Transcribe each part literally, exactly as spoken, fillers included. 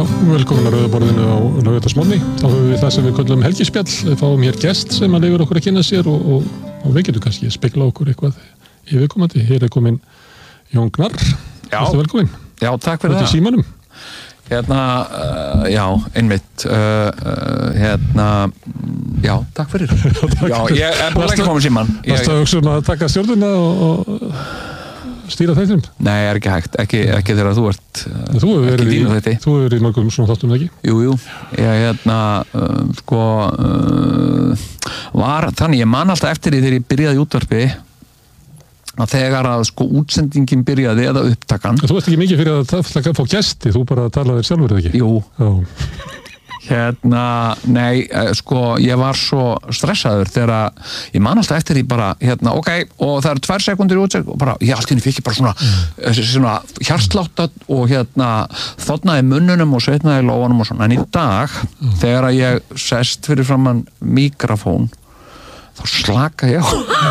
velkomin að Rauðaborðinu á laugardagsmorgni. Þá höfum við það sem við köllum helgispjall. Við fáum hér gest sem að leyfir okkur að kynna sér og, og, og við getum kannski spegla okkur eitthvað í viðkomandi. Hér er komin Jón Gnarr. Já. Velkomin. Já, takk fyrir það. Þetta er símanum. Hérna, uh, já, einmitt. Uh, uh, hérna, já, takk fyrir. Já, ég er bara ekki komið síman. Varstu að hugsa um að taka stjórnuna og... og... stýra þættinum? Nei, er ekki hægt, ekki, ekki þegar þú ert þú hefur verið í, þú hefur verið í mörgum svona þáttum, ekki? Jú, jú, ég hérna uh, sko uh, var, þannig ég man alltaf eftir því þegar ég byrjaði í útvarpi að þegar að sko útsendingin byrjaði eða upptakan. Þú ert ekki mikið fyrir að, að fá gesti, þú bara talaðir sjálfur, eða ekki? Jú. Já. Hérna, nei, sko, ég var svo stressaður þegar ég man alltaf eftir því bara, hérna, ok, og það eru tvær sekundur í útsendingu og bara, ég allt í henni fikk ég bara svona, mm. svona hjartsláttat og hérna þotnaði munnunum og sveitnaði lófanum og svona, en í dag, mm. þegar ég sest fyrir framan mikrofón, þá slaka ég á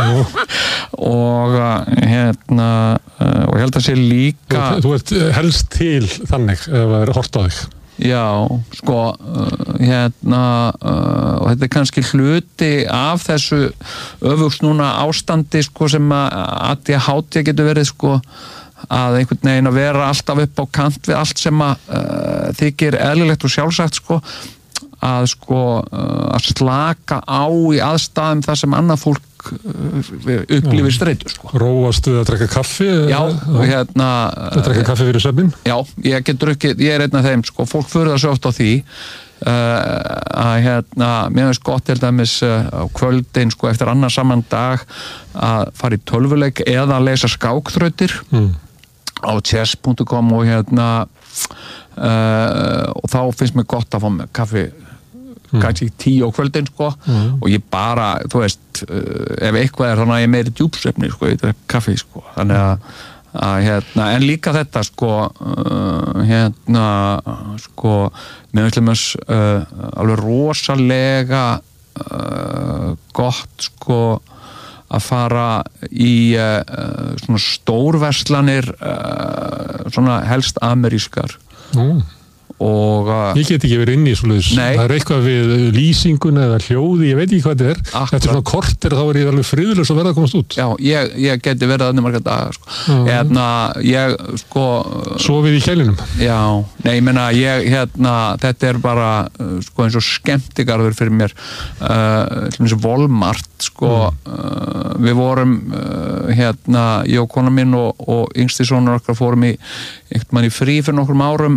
og hérna, og ég held að sé líka... Þú, þú ert helst til þannig, ef það er hort á þig. Já, sko, uh, hérna, uh, og þetta er kannski hluti af þessu öfugs núna ástandi, sko, sem að A D H D getur verið, sko, að einhvern veginn að vera alltaf upp á kant við allt sem að uh, þykir eðlilegt og sjálfsagt, sko, að, sko, uh, að slaka á í aðstæðum þar sem annað fólk upplifir streitu, sko. Róast við að drekka kaffi? Já, og hérna... Að drekka kaffi fyrir svefnin? Já, ég get drukkið, ég er einn af þeim, sko, fólk fyrir það svo oft á því uh, að hérna, mér finnst gott til dæmis uh, á kvöldin, sko, eftir annar saman dag að fara í tölvuleik eða að lesa skákþrautir mm. á chess punktur com og hérna uh, og þá finnst mér gott að fá með kaffi kannski tíu á kvöldin, sko, mm. og ég bara, þú veist, uh, ef eitthvað er þannig að ég meiri djúpsvefni, sko, ég drekk kaffi, sko, þannig að, að hérna, en líka þetta, sko, uh, hérna, sko, mér finnst mér uh, alveg rosalega uh, gott, sko, að fara í uh, svona stórverslanir, uh, svona helst amerískar. Mm. Og, uh, ég get ekki verið inn í svoleiðis. Það er eitthvað við lýsinguna eða hljóði, ég veit ekki hvað þetta er. Akkurat. Eftir svona korter þá er ég alveg friðlaus og verða að komast út. Já, ég, ég geti verið þannig marga daga, sko. Mm. Hérna, ég, sko... Sofið í kælinum. Já, nei, ég meina, ég, hérna, þetta er bara, sko, eins og skemmtigarður fyrir mér. Uh, eins og Walmart, sko, mm. uh, við vorum, uh, hérna, ég og kona minn og, og yngsti sonur okkar fórum í, einhvern mann í frí fyrir nokkrum árum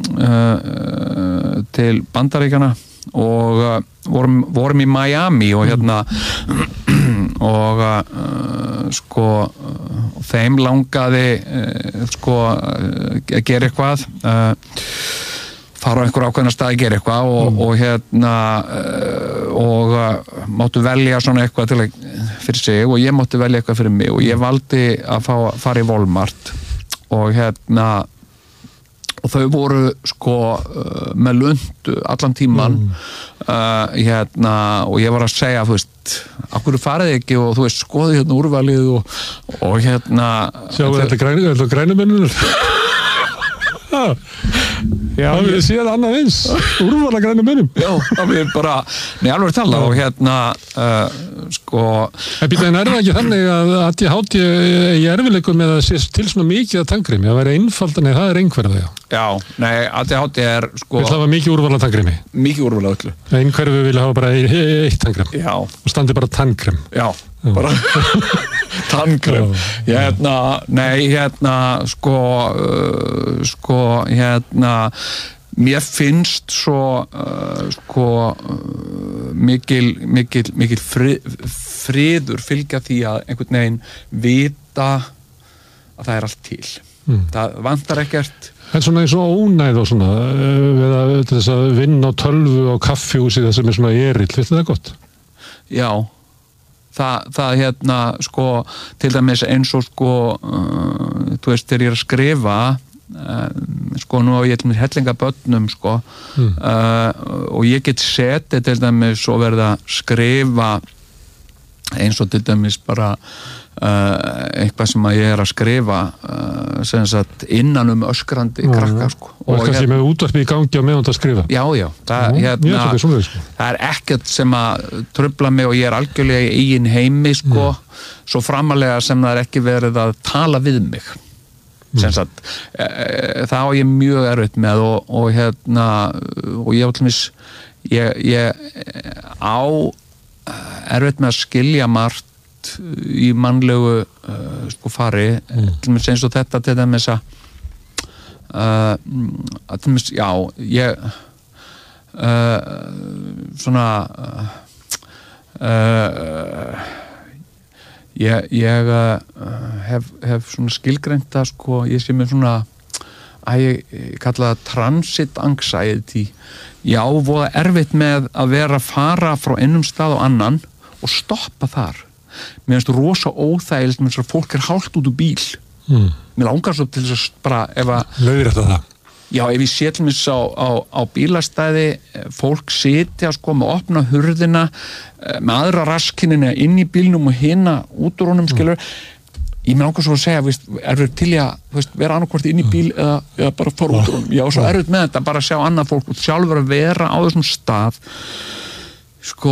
Uh, til Bandaríkjana og uh, vorum, vorum í Miami og hérna og uh, sko uh, þeim langaði uh, sko uh, að gera eitthvað uh, fara á einhver ákveðna stað að gera eitthvað og, mm. og hérna uh, og uh, máttu velja svona eitthvað til að, fyrir sig og ég mátti velja eitthvað fyrir mig og ég valdi að fá, fara í Walmart og hérna og þau voru sko uh, með lundu allan tíman mm. uh, hérna og ég var að segja þú veist, af hverju farið ekki og þú veist, skoði hérna úrvalið og, og hérna Sjáu þetta grænu, þetta grænu mennunir Já, það við séð annað eins úrvala grænu mennum Já, það við bara, nei alveg tala og hérna uh, sko En býta, en er það ekki þannig að A D H D í erfileikum með að sé til svona mikið að tannkremi, að vera einfaldan eða það er einhverfið já Já, nei, A D H D er sko Vil hafa mikið úrvala tannkremi Mikið úrvala öllu Einhverfið vil hafa bara eitt tannkrem Já og standi bara tannkrem Já, já. bara tannkrem hérna, nei, hérna sko, uh, sko hérna mér finnst svo uh, sko uh, mikil, mikil, mikil frið, friður fylgja því að einhvern veginn vita að það er allt til mm. það vantar ekkert En svona eins og ónæð og svona við að þess að vinna á tölvu og kaffihúsi það sem er svona erill, finnst það gott? Já Það, það hérna, sko, til dæmis eins og sko, uh, þú veist, þegar ég er að skrifa, uh, sko, nú á ég til mér hellinga börnum, sko, mm. uh, og ég get setið til dæmis og verið að skrifa eins og til dæmis bara uh, eitthvað sem að ég er að skrifa uh, sem sagt innan um öskrandi mm. krakka sko. og, og kannski hér... með útvarpið í gangi á meðan það skrifa já, já, það, já, hérna, ég svona, sko. það er ekkert sem að trufla mig og ég er algjörlega í eigin heimi sko, mm. svo framalega sem það er ekki verið að tala við mig mm. sem sagt e, það á ég mjög erfitt með og, og hérna og ég allumis ég, ég á erfitt með að skilja margt í mannlegu uh, sko fari mm. eins og þetta til dæmis að uh, til dæmis, já ég uh, svona uh, uh, ég, ég uh, hef, hef svona skilgreinta sko, ég sé mér svona að ég, ég kalla það transit anxiety já, voða erfitt með að vera að fara frá einum stað á annan og stoppa þar mér finnst rosa óþægilegt með þess að fólk er hálft út úr bíl mm. mér langar svo til þess að bara ef að lögir þetta það já, ef ég sé til mér á, á, á bílastæði fólk sitja sko með opna hurðina með aðra raskinina inn í bílnum og hina út úr honum mm. skilur ég mér langar svo að segja veist, er verið til að veist, vera annarkvort inn í bíl mm. eða, eða bara fara út úr honum já, svo erfitt með þetta bara að sjá annað fólk og sjálfur að vera á þessum stað sko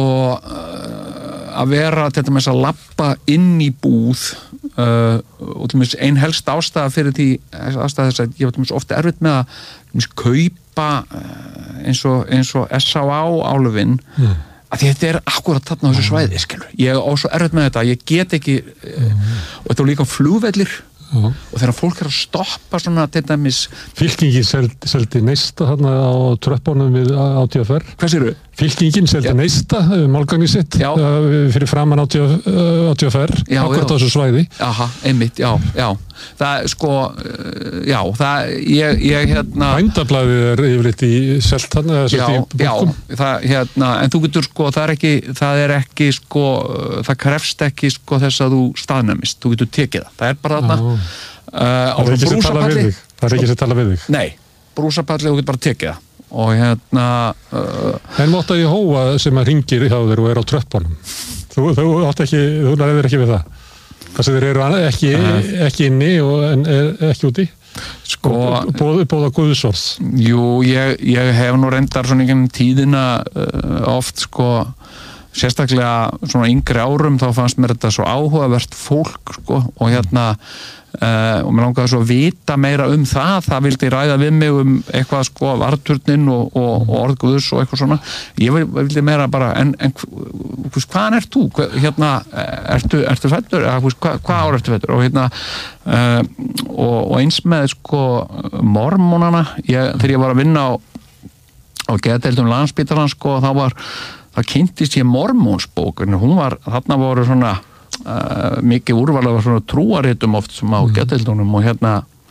að vera til dæmis að labba inn í búð uh, og til dæmis ein helst ástæða fyrir því ástæða þess að ég var til dæmis ofta erfitt með að til dæmis kaupa uh, eins og, eins og S H A álfinn mm. að þetta er akkurat þarna á þessu svæði skilur. Ég á svo erfitt með þetta, ég get ekki uh, mm. og þetta var líka flugvellir Uh-huh. og þegar fólk er að stoppa svona til dæmis Fylkingin seldi, seldi neista þarna á tröppunum við á T F R hvað séru? Fylkingin seldi ja. neista málgangið sitt já. fyrir framan á T F R akkurat á þessu svæði aha, einmitt, já, já það sko, já það, ég, ég hérna Bændablaðið er yfirleitt í selt þarna já, já, það hérna en þú getur sko, það er ekki það er ekki sko, það krefst ekki sko þess að þú staðnæmist, þú getur tekið það það er bara þarna uh, það er ekki sem tala við þig það er ekki sem tala við þig nei, brúsapalli, þú getur bara tekið það og hérna uh, en mátt að ég hóa sem að ringir hjá þér og er á tröppunum þú, þú átt ekki, þú næður ekki við það þess að þeir eru ekki, ekki inni og en ekki úti sko, bóða, bóða guðsorð jú, ég, ég hef nú reyndar svona einhvern tíðina uh, oft sko sérstaklega svona yngri árum þá fannst mér þetta svo áhugavert fólk sko og hérna uh, og mér langaði svo að vita meira um það það vildi ræða við mig um eitthvað sko varturnin og, og, og orðguðus og eitthvað svona ég vildi meira bara en, en hvers, hvaðan ert þú? Hérna, ertu, ertu fættur? Hvers, hvað, hvað ár ertu fættur? Og hérna uh, og, og eins með sko mormónana ég, þegar ég var að vinna á, á geðdeildum Landspítalans sko þá var það kynntist ég mormónsbók en hún var, þarna voru svona uh, mikið úrvalega svona trúaritum oft sem á mm. geðdeildunum og hérna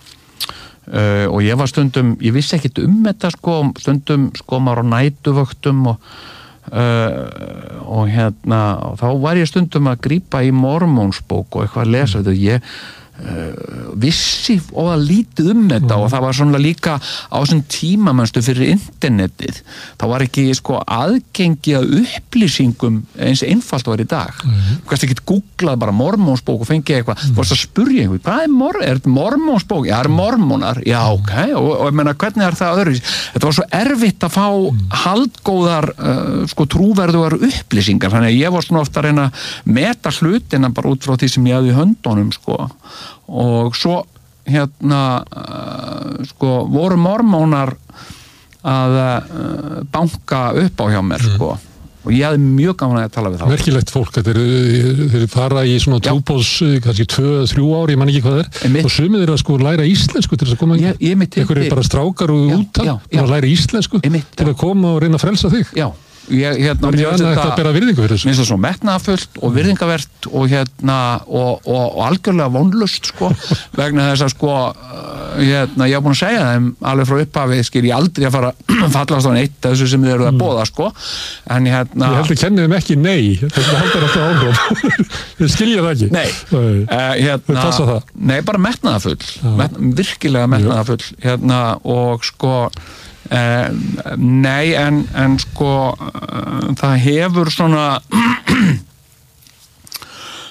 uh, og ég var stundum, ég vissi ekkit um þetta sko, stundum sko maður á nætuvöktum og uh, og hérna og þá var ég stundum að grípa í mormónsbók og eitthvað að lesa þetta ég Uh, vissi og að lítið um þetta mm. og það var svona líka á þessum tíma mannstu fyrir internetið þá var ekki sko aðgengi að upplýsingum eins einfalt var í dag mm. þú kannski ekki googlað bara mormónsbók og fengið eitthvað, mm. þú varst að spurja einhver hvað er, mor er þetta mormónsbók? Já, það er mormónar já, ok, og, og ég meina hvernig er það öðru þetta var svo erfitt að fá mm. haldgóðar uh, sko trúverðugar upplýsingar, þannig að ég var svona ofta að reyna að meta hlutina bara út frá því sem ég hafði í höndunum sko og svo hérna uh, sko voru mormónar að uh, banka upp á hjá mér mm. sko og ég hafði mjög gaman að tala við þá merkilegt fólk, þetta er þeir fara í svona trúbóðs kannski tvö, þrjú ár, ég man ekki hvað það er Einmitt. Og sumið eru að sko læra íslensku til þess að koma ég, ég einhverjir bara strákar og úta til að læra íslensku Einmitt, til að koma og reyna að frelsa þig já Ég, hérna, mér finnst þetta þetta svo metnaðafullt og virðingavert og hérna og, og, og algjörlega vonlust sko vegna þess að sko hérna, ég hef búin að segja þeim alveg frá upphafi skil ég aldrei að fara fallast á neitt þessu sem þið eru að boða sko en hérna ég held að kenni þeim ekki nei þetta haldar alltaf áhrif þið skilja það ekki nei, uh, hérna, nei bara metnaðafull Met, virkilega metnaðafull hérna og sko Uh, nei en, en sko uh, það hefur svona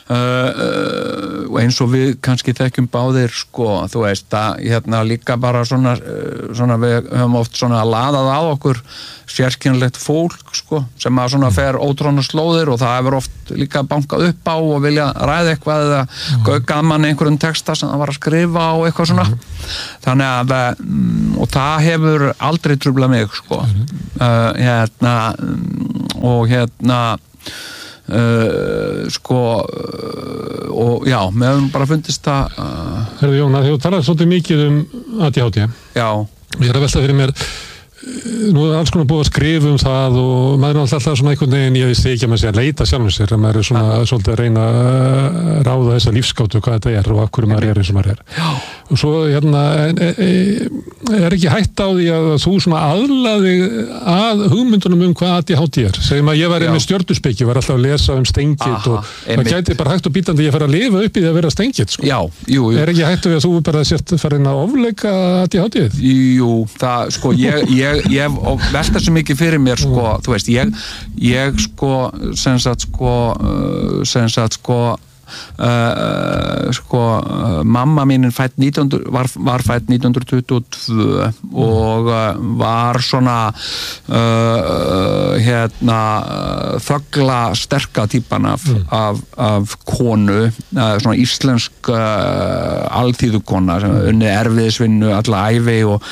uh, uh, og eins og við kannski þekkjum báðir sko, þú veist að hérna líka bara svona, uh, svona við höfum oft svona laðað á okkur sérkennilegt fólk sko, sem að svona fer ótróna slóðir og það hefur oft líka bankað upp á og vilja ræða eitthvað eða mm. gaukað mann einhverjum texta sem það var að skrifa og eitthvað svona mm. þannig að um, og það hefur aldrei truflað mig sko mm. uh, hérna og hérna uh, sko uh, og já, mér hefum bara fundist það uh, Herðu Jón, að þú talaði svolítið mikið um A D H D Já Ég er að velta fyrir mér nú er alls konar búið að skrifa um það og maður er alltaf svona einhvern veginn ég veist ekki að maður sé að leita sjálfum sér að maður er svona ja. Svolítið að reyna að ráða þessa lífsgátu hvað þetta er og af hverju maður er eins og maður er Já. Og svo hérna er ekki hætt á því að þú svona aðlaði að hugmyndunum um hvað A D H D er segjum að ég var með stjörnuspeki var alltaf að lesa um stengit og það gæti bara hægt og bítandi ég fara að lifa upp í því að vera stengit sko. Já, jú, jú. Er ekki hætt við að þú bara sért farin að ofleika A D H D-ið? Jú, það sko ég, ég, ég velta svo mikið fyrir mér sko, mm. þú veist, ég, ég sko sem sagt sko sem sagt sko Uh, sko uh, mamma mín fætt nítján hundruð, var, var fætt nítján hundruð tuttugu og tvö mm. og uh, var svona uh, hérna þögla sterka típan af, mm. af, af konu uh, svona íslensk uh, alþýðukona sem mm. unni erfiðisvinnu alla ævi og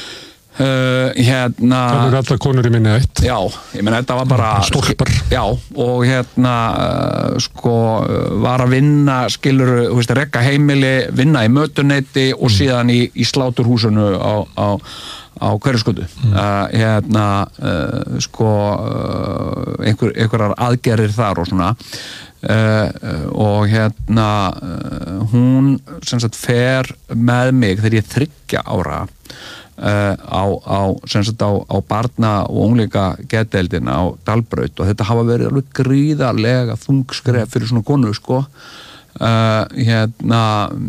Uh, hérna það eru allar konur í minni eitt já, ég menn þetta var bara stólpar já, og hérna uh, sko, var að vinna skilur, þú veist, rekka heimili vinna í mötuneyti og mm. síðan í, í sláturhúsinu á, á, á hverjaskötu mm. uh, hérna uh, sko uh, einhver, einhverjar aðgerðir þar og svona uh, og hérna uh, hún sem sagt fer með mig þegar ég þriggja ára Uh, á, á, sem sagt á, á barna og unglinga geðdeildina á Dalbraut og þetta hafa verið alveg gríðarlega þungskref fyrir svona konu sko uh, hérna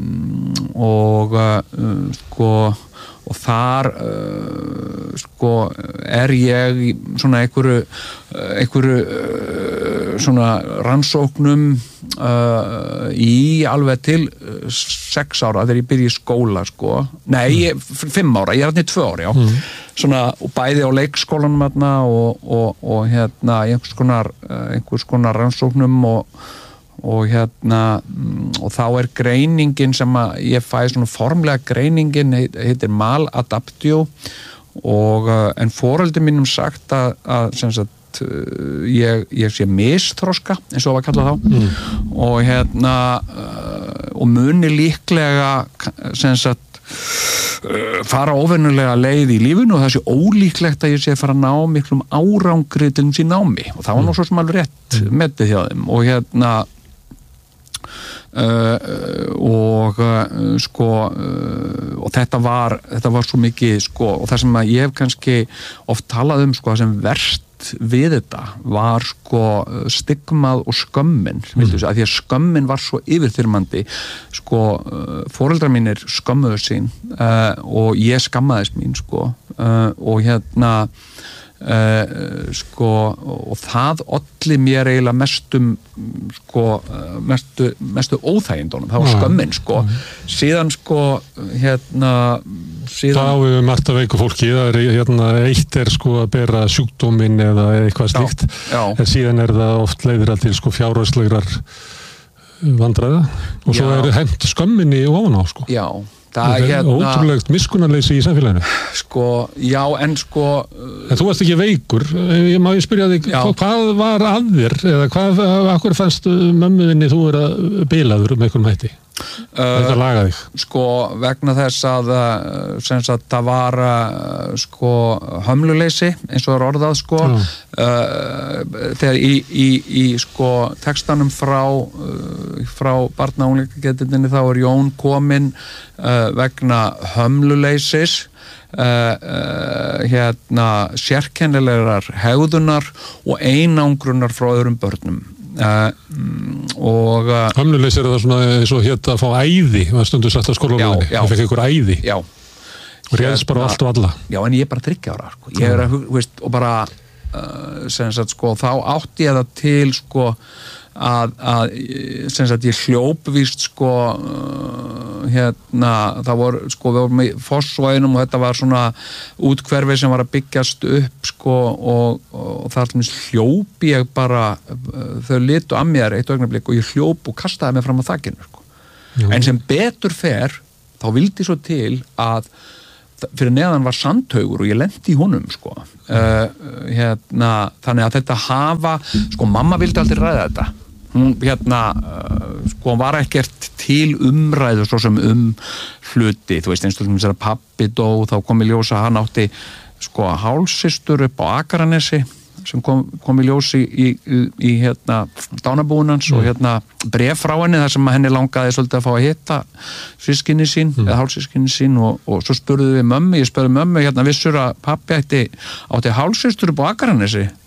og uh, sko og þar uh, sko er ég í svona einhverju einhverju uh, svona rannsóknum uh, í alveg til sex ára þegar ég byrja í skóla sko nei, ég, fimm ára, ég er hérna í tvö ára já mm. svona, og bæði á leikskólanum hérna og, og, og hérna einhvers konar, einhvers konar rannsóknum og og hérna og þá er greiningin sem að ég fæ svona formlega greiningin heitir maladaptio og en foreldri mínum sagt að, að sem sagt ég, ég sé misþroska eins og var kallað þá mm. og hérna og muni líklega sem sagt fara óvenjulega leið í lífinu og það sé ólíklegt að ég sé að fara að ná miklum árangri til þess í námi og það var nú svo sem alveg rétt mm. metið hjá þeim og hérna Uh, og uh, sko uh, og þetta var þetta var svo mikið sko og það sem að ég hef kannski oft talað um sko það sem verst við þetta var sko stigmað og skömmin mm. vildu, að því að skömmin var svo yfirþyrmandi sko uh, foreldrar mínir skömmuðu sín uh, og ég skammaðist mín sko uh, og hérna Uh, sko og það olli mér eiginlega mestum sko mestu, mestu óþægindunum, það var skömmin sko mm. síðan sko hérna síðan þá er margt að veiku fólki það er hérna eitt er sko að bera sjúkdóminn eða eitthvað slíkt já, já. En síðan er það oft leiðir til sko fjárhagslegrar vandræða og svo já. Er hent skömminni ofan á sko já það er hérna, ótrúlegt miskunnarleysi í samfélaginu sko, já en sko en þú varst ekki veikur ég má ég spyrja þig, já. Hvað var að þér eða hvað, akkur fannst mömmuðinni þú er að bilaður um einhverjum hætti þetta uh, laga þig sko vegna þess að sem sagt það var sko hömluleysi eins og það er orðað sko uh, þegar í, í, í sko textanum frá uh, frá barna- og unglingageðdeildinni þá er Jón kominn uh, vegna hömluleysis Uh, uh, hérna sérkennilegar hegðunar og einangrunar frá öðrum börnum uh, og uh, hömluleysir er það svona eins og hérna að fá æði það stundur satt að skólaúlinni það fekk einhver æði já. Og réðst bara allt og alla já en ég er bara þriggja ára sko. ég er að, veist, og bara uh, sem sagt sko þá átti ég það til sko að, að sem sagt ég hljóp víst sko hérna, það voru sko við vorum í Fossvoginum og þetta var svona útkverfi sem var að byggjast upp sko og, og þar til minnst hljóp ég bara þau litu að mér eitt augnablik og ég hljóp og kastaði mig fram á þakinu sko. En sem betur fer þá vildi svo til að fyrir neðan var sandhaugur og ég lenti í honum sko uh, hérna, þannig að þetta hafa sko mamma vildi aldrei ræða þetta hún hérna uh, sko var ekkert til umræðu svo sem um hluti, þú veist eins og þess að pabbi dó, þá kom í ljós að hann átti sko hálfsystur upp á Akranesi sem kom, kom í ljós í, í, í, í hérna dánabúinans mm. og hérna bréf frá henni þar sem henni langaði svolítið að fá að hitta sískinni sín, mm. eða hálfsískinni sín og, og svo spurði við mömmu, ég spurði mömmu hérna vissur að pappi ætti átti hálfsystur upp á Akranesi